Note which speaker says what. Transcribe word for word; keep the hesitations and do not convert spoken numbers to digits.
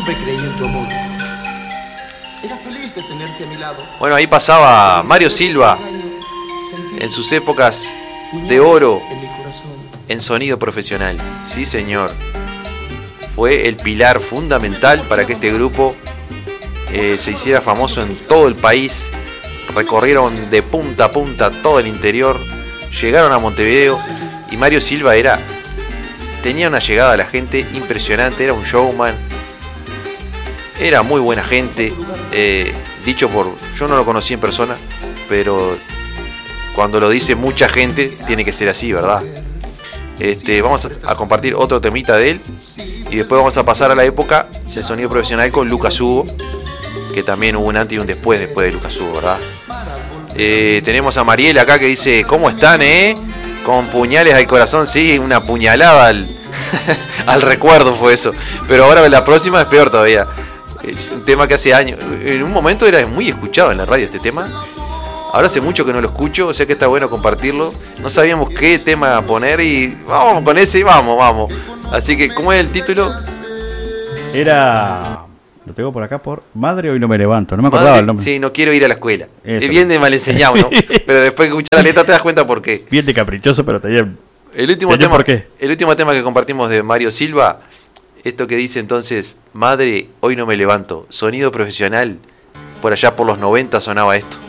Speaker 1: Siempre creí en tu amor. Era feliz de tenerte a mi lado.
Speaker 2: Bueno, ahí pasaba Mario Silva en sus épocas de oro en sonido profesional. Sí, señor. Fue el pilar fundamental para que este grupo eh, se hiciera famoso en todo el país. Recorrieron de punta a punta todo el interior, llegaron a Montevideo y Mario Silva era tenía una llegada a la gente impresionante, era un showman, era muy buena gente, eh, dicho por, yo no lo conocí en persona, pero cuando lo dice mucha gente tiene que ser así, ¿verdad? Este, vamos a, a compartir otro temita de él y después vamos a pasar a la época de sonido profesional con Lucas Hugo, que también hubo un antes y un después después de Lucas Hugo, ¿verdad? Eh, tenemos a Mariel acá que dice, ¿cómo están, eh? Con puñales al corazón, sí, una puñalada al, al recuerdo fue eso. Pero ahora la próxima es peor todavía. Un tema que hace años, en un momento era muy escuchado en la radio este tema. Ahora hace mucho que no lo escucho, o sea que está bueno compartirlo. No sabíamos qué tema poner y vamos con ese y vamos, vamos. Así que, ¿cómo es el título?
Speaker 3: Era... Lo tengo por acá por Madre, hoy no me levanto. No me acordaba
Speaker 2: Madre,
Speaker 3: el nombre.
Speaker 2: Sí, no quiero ir a la escuela.
Speaker 3: Eso.
Speaker 2: Es bien de mal enseñado, ¿no? Pero después que escuchas la letra te das cuenta por qué.
Speaker 3: Bien de caprichoso, pero tenía...
Speaker 2: El último
Speaker 3: tenía
Speaker 2: tema,
Speaker 3: por qué.
Speaker 2: el último tema que compartimos de Mario Silva, esto que dice entonces, Madre, hoy no me levanto. Sonido profesional, por allá por los noventa sonaba esto.